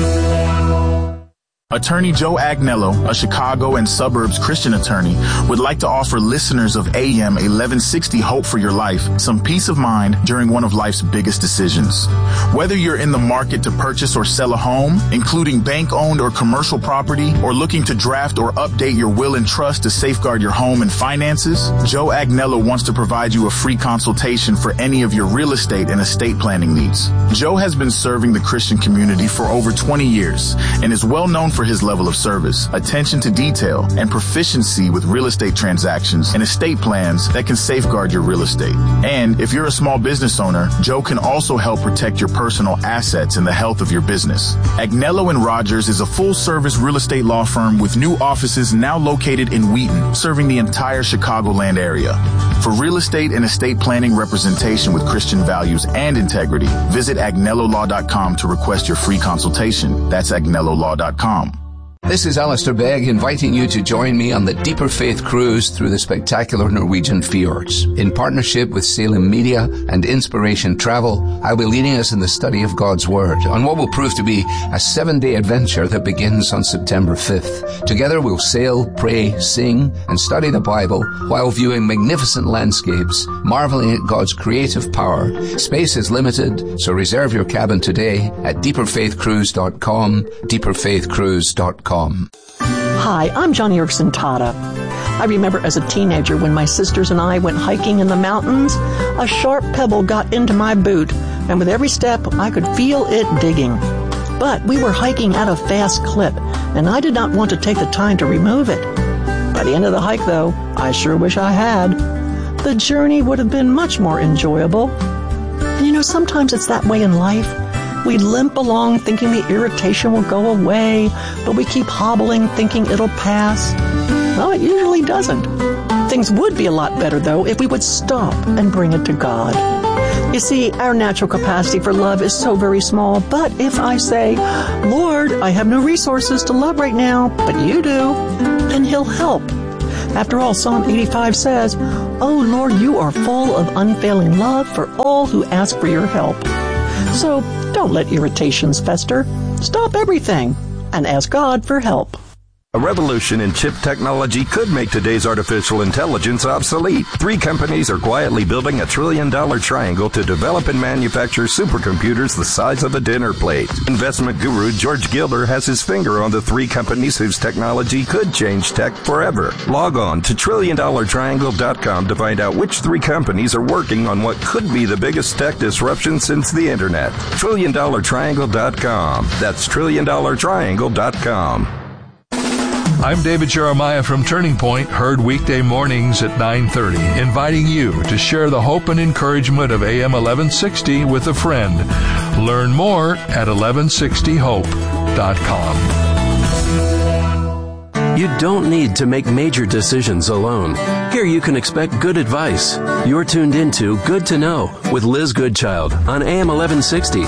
Attorney Joe Agnello, a Chicago and suburbs Christian attorney, would like to offer listeners of A M eleven sixty Hope for Your Life some peace of mind during one of life's biggest decisions. Whether you're in the market to purchase or sell a home, including bank-owned or commercial property, or looking to draft or update your will and trust to safeguard your home and finances, Joe Agnello wants to provide you a free consultation for any of your real estate and estate planning needs. Joe has been serving the Christian community for over twenty years and is well known for his level of service, attention to detail, and proficiency with real estate transactions and estate plans that can safeguard your real estate. And if you're a small business owner, Joe can also help protect your personal assets and the health of your business. Agnello and Rogers is a full-service real estate law firm with new offices now located in Wheaton, serving the entire Chicagoland area. For real estate and estate planning representation with Christian values and integrity, visit agnello law dot com to request your free consultation. That's agnello law dot com. This is Alistair Begg inviting you to join me on the Deeper Faith Cruise through the spectacular Norwegian fjords. In partnership with Salem Media and Inspiration Travel, I'll be leading us in the study of God's Word on what will prove to be a seven-day adventure that begins on September fifth. Together we'll sail, pray, sing, and study the Bible while viewing magnificent landscapes, marveling at God's creative power. Space is limited, so reserve your cabin today at deeper faith cruise dot com, deeper faith cruise dot com. Hi, I'm Johnny Erickson Tata. I remember as a teenager when my sisters and I went hiking in the mountains, a sharp pebble got into my boot, and with every step I could feel it digging. But we were hiking at a fast clip, and I did not want to take the time to remove it. By the end of the hike, though, I sure wish I had. The journey would have been much more enjoyable. And you know, sometimes it's that way in life. We limp along thinking the irritation will go away, but we keep hobbling thinking it'll pass. Well, it usually doesn't. Things would be a lot better, though, if we would stop and bring it to God. You see, our natural capacity for love is so very small, but if I say, Lord, I have no resources to love right now, but you do, then He'll help. After all, Psalm eighty-five says, Oh Lord, you are full of unfailing love for all who ask for your help. So don't let irritations fester. Stop everything and ask God for help. A revolution in chip technology could make today's artificial intelligence obsolete. Three companies are quietly building a trillion-dollar triangle to develop and manufacture supercomputers the size of a dinner plate. Investment guru George Gilder has his finger on the three companies whose technology could change tech forever. Log on to trillion dollar triangle dot com to find out which three companies are working on what could be the biggest tech disruption since the Internet. trillion dollar triangle dot com. That's trillion dollar triangle dot com. I'm David Jeremiah from Turning Point, heard weekday mornings at nine thirty, inviting you to share the hope and encouragement of A M eleven sixty with a friend. Learn more at eleven sixty hope dot com. You don't need to make major decisions alone. Here you can expect good advice. You're tuned into Good to Know with Liz Goodchild on A M eleven sixty.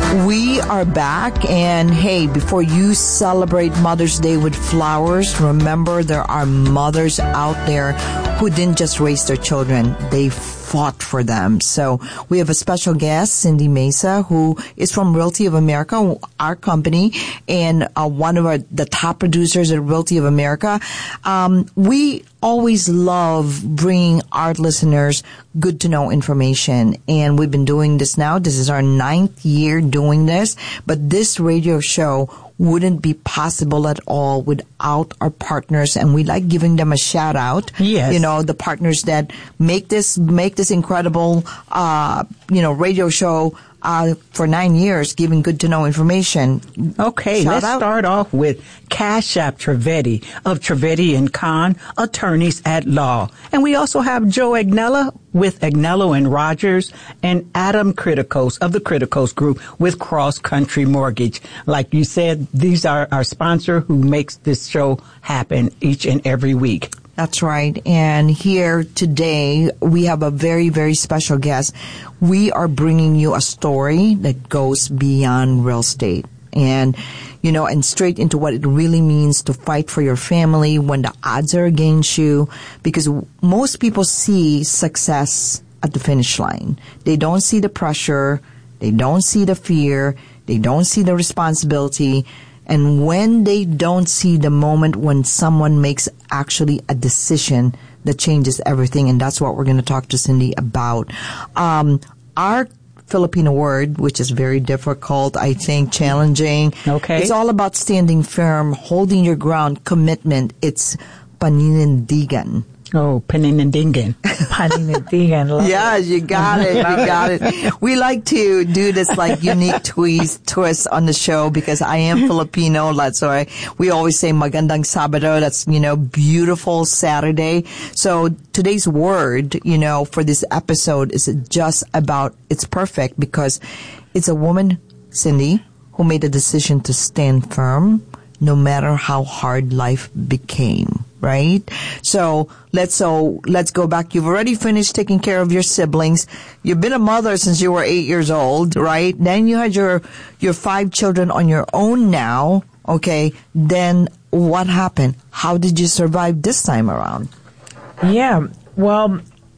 We are back, and hey, before you celebrate Mother's Day with flowers, remember there are mothers out there who didn't just raise their children, they fought for them. So we have a special guest, Cindy Mesa, who is from Realty of America, our company, and uh, one of our, the top producers at Realty of America. Um, we always love bringing our listeners good to know information, and we've been doing this now. This is our ninth year doing this, but this radio show wouldn't be possible at all without our partners, and we like giving them a shout out. Yes. You know, the partners that make this, make this incredible, uh, you know, radio show, uh, for nine years, giving good to know information. Okay, Shout let's out. start off with Cash App Trivedi of Trivedi and Kahn, attorneys at law. And we also have Joe Agnella with Agnello and Rogers, and Adam Criticos of the Criticos Group with Cross Country Mortgage. Like you said, these are our sponsor who makes this show happen each and every week. That's right. And here today, we have a very, very special guest. We are bringing you a story that goes beyond real estate. And, you know, and straight into what it really means to fight for your family when the odds are against you. Because most people see success at the finish line. They don't see the pressure. They don't see the fear. They don't see the responsibility. And when they don't see the moment when someone makes actually a decision that changes everything, and that's what we're going to talk to Cindy about. Um, our Filipino word, which is very difficult, I think, challenging. Okay. It's all about standing firm, holding your ground, commitment. It's paninindigan. Oh, paninindigan. Paninindigan. Yeah, you got it. You got it. We like to do this like unique twist, twist on the show because I am Filipino. That's why we always say magandang Sabado. That's, you know, beautiful Saturday. So today's word, you know, for this episode is just about, it's perfect because it's a woman, Cindy, who made a decision to stand firm no matter how hard life became. right? So let's so let's go back. You've already finished taking care of your siblings. You've been a mother since you were eight years old, right? Then you had your your five children on your own now. Okay. Then what happened? How did you survive this time around? Yeah. Well,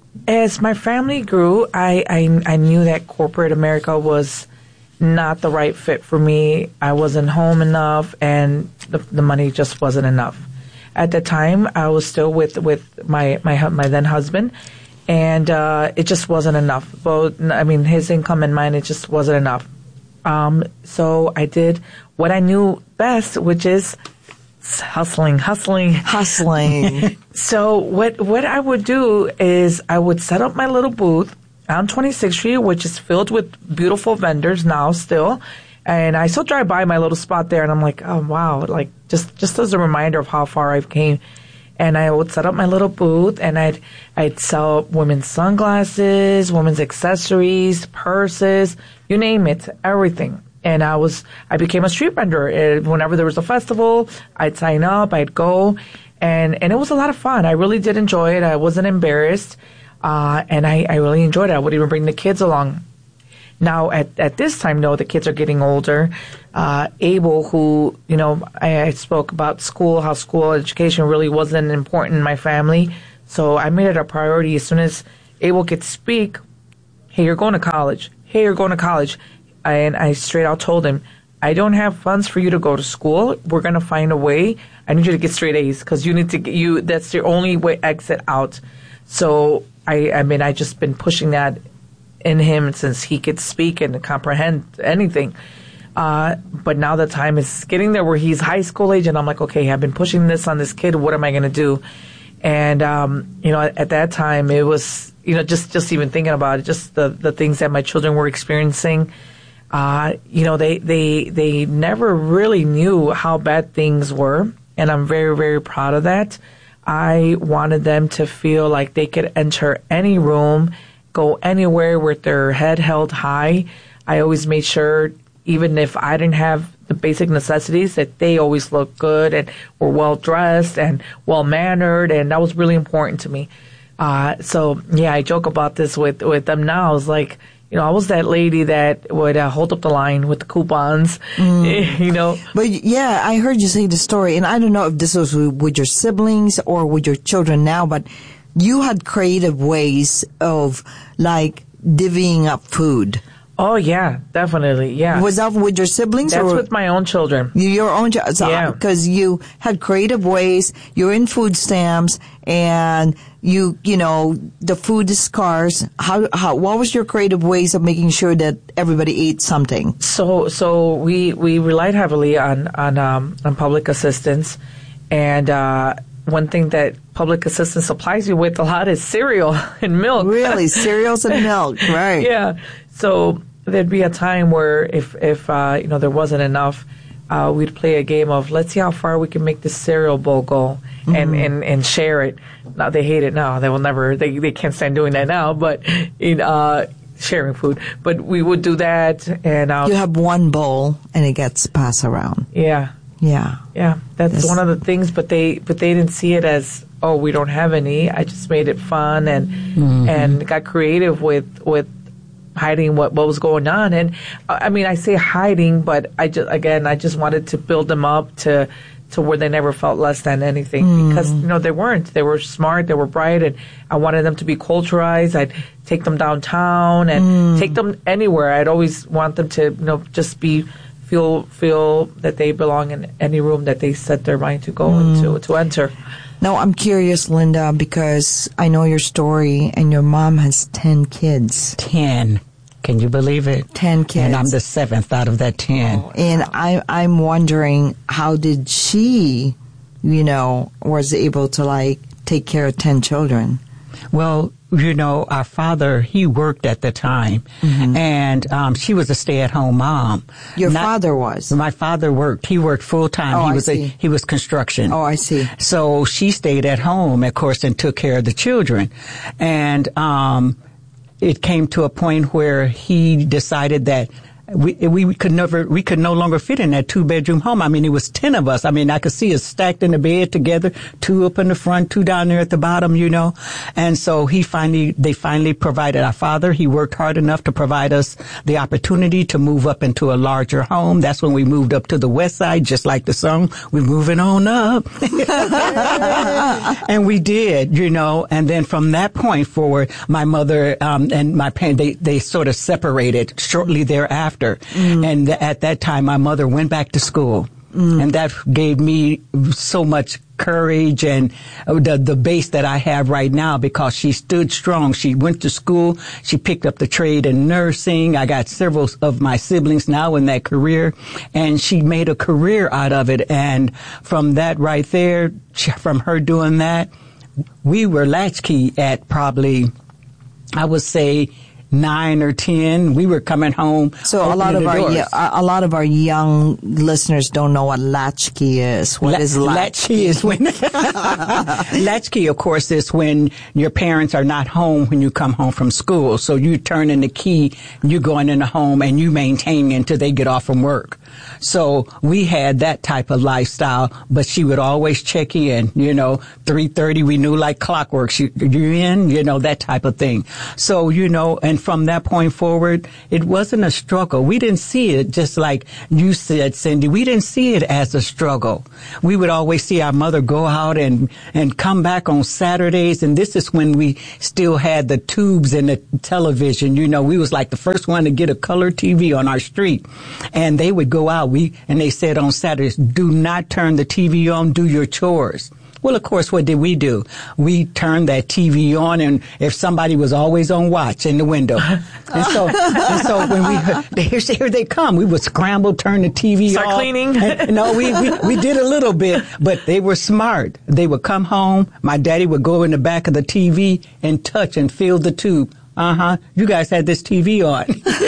as my family grew, I I, I knew that corporate America was not the right fit for me. I wasn't home enough, and the, the money just wasn't enough. At the time, I was still with with my my my then husband, and uh, it just wasn't enough. Both, I mean, his income and mine, it just wasn't enough. Um, so I did what I knew best, which is hustling, hustling, hustling. So what what I would do is I would set up my little booth on twenty-sixth Street, which is filled with beautiful vendors now still. And I still drive by my little spot there, and I'm like, oh, wow, like just, just as a reminder of how far I've came. And I would set up my little booth, and I'd I'd sell women's sunglasses, women's accessories, purses, you name it, everything. And I was I became a street vendor. And whenever there was a festival, I'd sign up, I'd go, and, and it was a lot of fun. I really did enjoy it. I wasn't embarrassed. Uh, and I, I really enjoyed it. I would even bring the kids along. Now, at, at this time, though, the kids are getting older. Uh, Abel, who, you know, I, I spoke about school, how school education really wasn't important in my family. So I made it a priority. As soon as Abel could speak, hey, you're going to college. Hey, you're going to college. And I straight out told him, I don't have funds for you to go to school. We're going to find a way. I need you to get straight A's because you need to get you, that's your only way exit out. So, I, I mean, I just been pushing that in him since he could speak and comprehend anything. Uh, but now the time is getting there where he's high school age, and I'm like, okay, I've been pushing this on this kid. What am I going to do? And, um, you know, at, at that time, it was, you know, just, just even thinking about it, just the, the things that my children were experiencing. Uh, you know, they, they, they never really knew how bad things were. And I'm very, very proud of that. I wanted them to feel like they could enter any room, go anywhere with their head held high. I always made sure, even if I didn't have the basic necessities, that they always looked good and were well dressed and well mannered, and that was really important to me. Uh, so yeah, I joke about this with with them now. I was like, you know, I was that lady that would uh, hold up the line with the coupons, mm. you know. But yeah, I heard you say the story, and I don't know if this was with your siblings or with your children now, but you had creative ways of like divvying up food. Oh yeah, definitely. Yeah. Was that with your siblings? That's or with my own children. Your own children. So, yeah. Because you had creative ways. You're in food stamps, and you, you know, the food is scarce. How, how, what was your creative ways of making sure that everybody ate something? So, so we, we relied heavily on, on, um, on public assistance. And, uh, one thing that public assistance supplies you with a lot is cereal and milk. Really? Cereals and milk, right. Yeah. So there'd be a time where if, if, uh, you know, there wasn't enough, uh, we'd play a game of let's see how far we can make this cereal bowl go and, mm-hmm. and, and share it. Now they hate it now. They will never, they, they can't stand doing that now, but in, uh, sharing food. But we would do that and, um, you have one bowl and it gets passed around. Yeah. Yeah. Yeah. That's, that's one of the things, but they, but they didn't see it as, oh, we don't have any. I just made it fun and, mm-hmm. and got creative with, with, hiding what, what was going on. And I mean, I say hiding, but I just, again, I just wanted to build them up to, to where they never felt less than anything mm. because, you know, they weren't. They were smart, they were bright, and I wanted them to be culturized. I'd take them downtown and mm. take them anywhere. I'd always want them to, you know, just be, feel, feel that they belong in any room that they set their mind to go mm. into, to enter. Now, I'm curious, Linda, because I know your story, and your mom has ten kids. Ten. Can you believe it? Ten kids. And I'm the seventh out of that ten. Oh, and I, I'm wondering, how did she, you know, was able to, like, take care of ten children? Well, you know, our father, he worked at the time, mm-hmm. and um, she was a stay-at-home mom. Your Not, father was? My father worked. He worked full-time. Oh, he I was see. A, he was construction. Oh, I see. So she stayed at home, of course, and took care of the children. And um, it came to a point where he decided that we we could never we could no longer fit in that two bedroom home. I mean, it was ten of us. I mean, I could see us stacked in the bed together, two up in the front, two down there at the bottom, you know. And so he finally they finally provided our father. He worked hard enough to provide us the opportunity to move up into a larger home. That's when we moved up to the west side, just like the song, "We're moving on up." And we did, you know. And then from that point forward, my mother um, and my parents they they sort of separated shortly thereafter. Mm. And th- at that time, my mother went back to school. Mm. And that gave me so much courage and the, the base that I have right now, because she stood strong. She went to school. She picked up the trade in nursing. I got several of my siblings now in that career, and she made a career out of it. And from that right there, from her doing that, we were latchkey at probably, I would say, nine or ten. We were coming home. So a lot of our yeah, a lot of our young listeners don't know what latchkey is. What La- is latchkey? Latchkey is when latchkey, of course, is when your parents are not home when you come home from school. So you turn in the key, you going in the home, and you maintain until they get off from work. So we had that type of lifestyle, but she would always check in, you know, three thirty, we knew like clockwork. She, you in, you know, that type of thing. So, you know, and from that point forward, it wasn't a struggle. We didn't see it just like you said, Cindy. We didn't see it as a struggle. We would always see our mother go out and, and come back on Saturdays. And this is when we still had the tubes and the television. You know, we was like the first one to get a color T V on our street. And they would go out. We, and they said on Saturdays, do not turn the T V on, do your chores. Well, of course, what did we do? We turned that T V on, and if somebody was always on watch in the window. And so, and so when we heard, here, here they come, we would scramble, turn the T V Start off. cleaning? And, no, we, we, we did a little bit, but they were smart. They would come home. My daddy would go in the back of the T V and touch and feel the tube. Uh-huh. You guys had this T V on.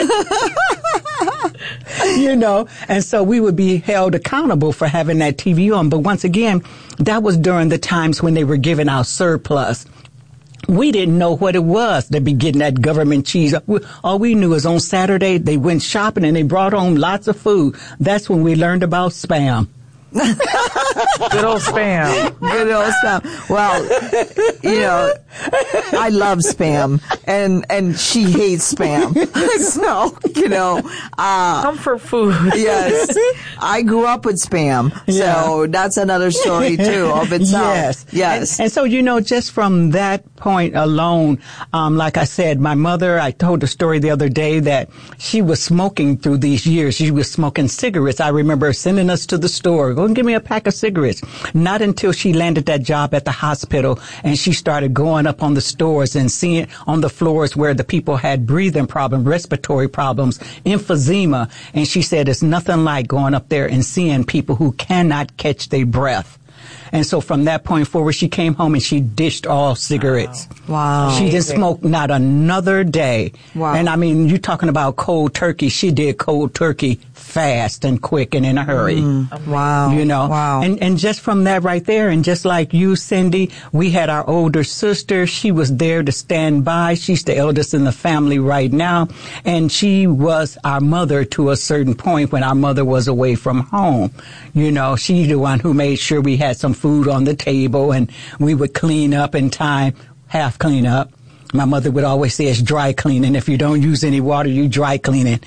You know, and so we would be held accountable for having that T V on. But once again, that was during the times when they were giving out surplus. We didn't know what it was to be getting that government cheese. All we knew is on Saturday they went shopping and they brought home lots of food. That's when we learned about Spam. Good old Spam. Good old Spam. Well, you know, I love Spam, and and she hates Spam. So, you know, uh, comfort food. Yes, I grew up with Spam, yeah. So that's another story too of itself. Yes, yes. And, and so, you know, just from that point alone, um, like I said, my mother, I told the story the other day that she was smoking through these years. She was smoking cigarettes. I remember sending us to the store. Go and give me a pack of cigarettes. Not until she landed that job at the hospital and she started going up on the stores and seeing on the floors where the people had breathing problems, respiratory problems, emphysema. And she said it's nothing like going up there and seeing people who cannot catch their breath. And so from that point forward, she came home and she dished all cigarettes. Wow. She didn't smoke not another day. Wow. And I mean, you're talking about cold turkey. She did cold turkey fast and quick and in a hurry. Mm. Wow. You know? Wow. And, and just from that right there, and just like you, Cindy, we had our older sister. She was there to stand by. She's the eldest in the family right now. And she was our mother to a certain point when our mother was away from home. You know, she's the one who made sure we had some food on the table and we would clean up in time, half clean up. My mother would always say it's dry cleaning. If you don't use any water, you dry cleaning.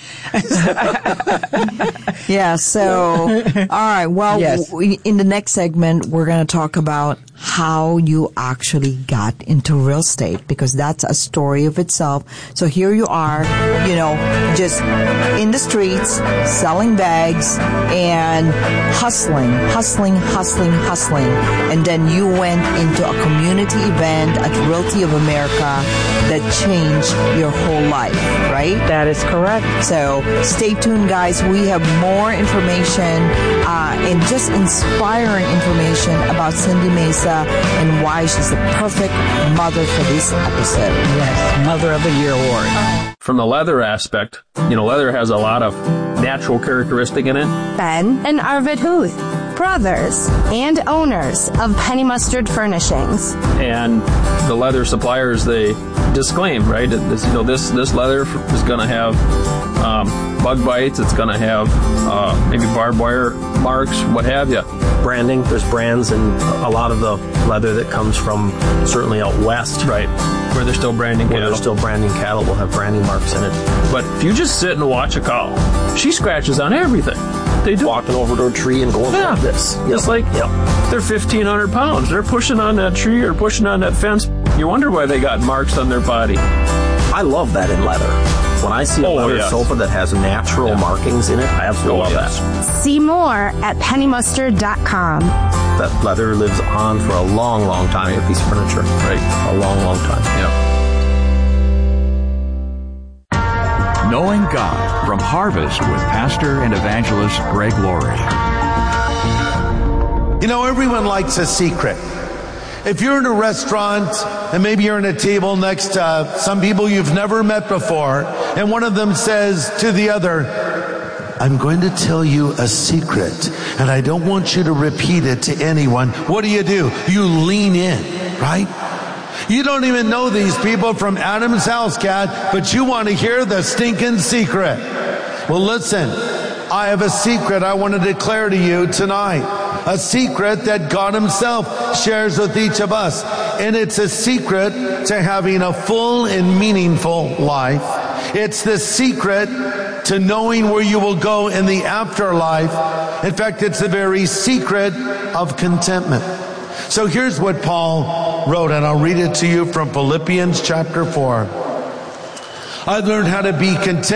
Yeah, so, all right. Well, yes. we, in the next segment, we're going to talk about how you actually got into real estate, because that's a story of itself. So here you are, you know, just in the streets, selling bags and hustling, hustling, hustling, hustling. And then you went into a community event at Realty of America that changed your whole life, right? That is correct. So stay tuned, guys. We have more information uh, and just inspiring information about Cindy Mesa and why she's the perfect mother for this episode. Yes, Mother of the Year award. From the leather aspect, you know, leather has a lot of natural characteristic in it. Ben and Arvid Huth, brothers and owners of Penny Mustard Furnishings. And the leather suppliers, they disclaim, right? This, you know, this this leather is going to have um, bug bites. It's going to have uh, maybe barbed wire marks, what have you. Branding. There's brands in a lot of the leather that comes from certainly out west, right? Where they're still branding Where cattle. they're still branding cattle will have branding marks in it. But if you just sit and watch a cow, she scratches on everything. They do. Walking over to a tree and going yeah. like this. Yep. It's like yep. they're fifteen hundred pounds. They're pushing on that tree or pushing on that fence. You wonder why they got marks on their body. I love that in leather. When I see a oh, leather yes. sofa that has natural yeah. markings in it, I absolutely oh, love yes. that. See more at penny mustard dot com. That leather lives on for a long, long time with these furniture. Right. A long, long time. Yep. Knowing God from Harvest with Pastor and Evangelist Greg Laurie. You know, everyone likes a secret. If you're in a restaurant and maybe you're in a table next to some people you've never met before, and one of them says to the other, I'm going to tell you a secret, and I don't want you to repeat it to anyone. What do you do? You lean in, right? You don't even know these people from Adam's house, cat, but you want to hear the stinking secret. Well, listen, I have a secret I want to declare to you tonight. A secret that God himself shares with each of us. And it's a secret to having a full and meaningful life. It's the secret to knowing where you will go in the afterlife. In fact, it's the very secret of contentment. So here's what Paul wrote, and I'll read it to you from Philippians chapter four. I've learned how to be content